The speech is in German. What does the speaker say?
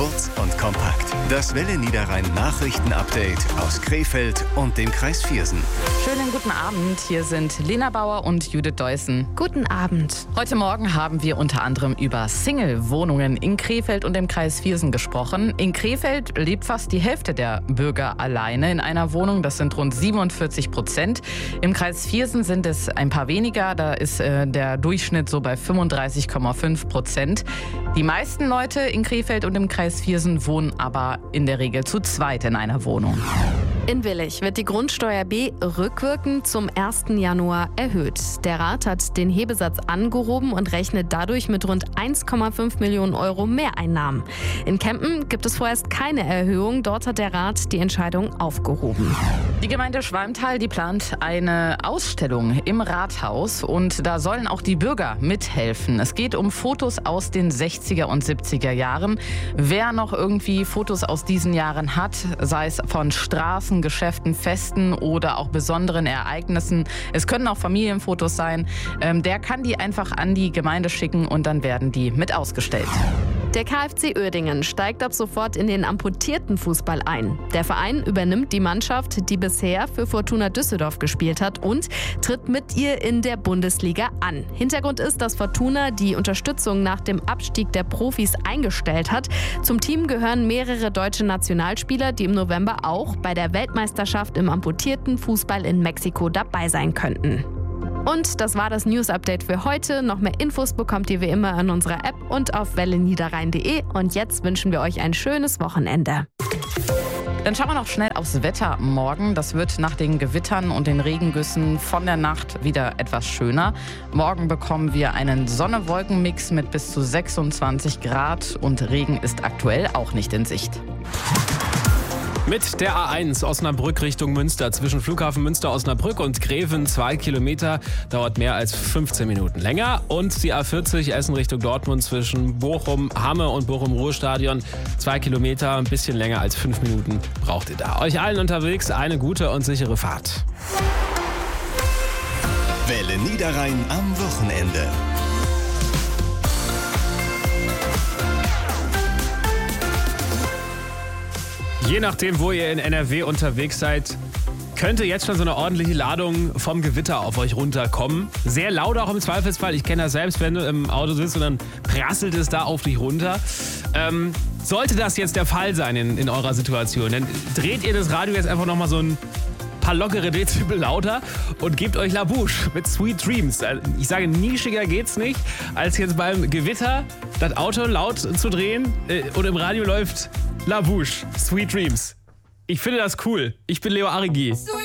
Kurz und kompakt. Das Welle Niederrhein Nachrichten-Update aus Krefeld und dem Kreis Viersen. Schönen guten Abend. Hier sind Lena Bauer und Judith Deussen. Guten Abend. Heute Morgen haben wir unter anderem über Single-Wohnungen in Krefeld und dem Kreis Viersen gesprochen. In Krefeld lebt fast die Hälfte der Bürger alleine in einer Wohnung. Das sind rund 47%. Im Kreis Viersen sind es ein paar weniger. Da ist der Durchschnitt so bei 35,5%. Die meisten Leute in Krefeld und im Kreis Viersen wohnen aber in der Regel zu zweit in einer Wohnung. In Willich wird die Grundsteuer B rückwirkend zum 1. Januar erhöht. Der Rat hat den Hebesatz angehoben und rechnet dadurch mit rund 1,5 Millionen Euro Mehreinnahmen. In Kempen gibt es vorerst keine Erhöhung. Dort hat der Rat die Entscheidung aufgehoben. Die Gemeinde Schwalmtal, die plant eine Ausstellung im Rathaus und da sollen auch die Bürger mithelfen. Es geht um Fotos aus den 60er und 70er Jahren. Wer noch irgendwie Fotos aus diesen Jahren hat, sei es von Straßen, Geschäften, Festen oder auch besonderen Ereignissen, es können auch Familienfotos sein, der kann die einfach an die Gemeinde schicken und dann werden die mit ausgestellt. Der KfC Uerdingen steigt ab sofort in den amputierten Fußball ein. Der Verein übernimmt die Mannschaft, die bisher für Fortuna Düsseldorf gespielt hat und tritt mit ihr in der Bundesliga an. Hintergrund ist, dass Fortuna die Unterstützung nach dem Abstieg der Profis eingestellt hat. Zum Team gehören mehrere deutsche Nationalspieler, die im November auch bei der Weltmeisterschaft im amputierten Fußball in Mexiko dabei sein könnten. Und das war das News-Update für heute. Noch mehr Infos bekommt ihr wie immer in unserer App und auf welleniederrhein.de. Und jetzt wünschen wir euch ein schönes Wochenende. Dann schauen wir noch schnell aufs Wetter morgen. Das wird nach den Gewittern und den Regengüssen von der Nacht wieder etwas schöner. Morgen bekommen wir einen Sonne-Wolken-Mix mit bis zu 26 Grad und Regen ist aktuell auch nicht in Sicht. Mit der A1 Osnabrück Richtung Münster zwischen Flughafen Münster-Osnabrück und Greven 2 Kilometer dauert mehr als 15 Minuten länger. Und die A40 Essen Richtung Dortmund zwischen Bochum-Hamme und Bochum-Ruhrstadion 2 Kilometer, ein bisschen länger als 5 Minuten braucht ihr da. Euch allen unterwegs eine gute und sichere Fahrt. Welle Niederrhein am Wochenende. Je nachdem, wo ihr in NRW unterwegs seid, könnte jetzt schon so eine ordentliche Ladung vom Gewitter auf euch runterkommen. Sehr laut auch im Zweifelsfall. Ich kenne das selbst, wenn du im Auto sitzt und dann prasselt es da auf dich runter. Sollte das jetzt der Fall sein in eurer Situation, dann dreht ihr das Radio jetzt einfach nochmal so ein paar lockere Dezibel lauter und gebt euch La Bouche mit Sweet Dreams. Ich sage, nischiger geht's nicht, als jetzt beim Gewitter das Auto laut zu drehen und im Radio läuft La Bouche, Sweet Dreams. Ich finde das cool. Ich bin Leo Arrigi.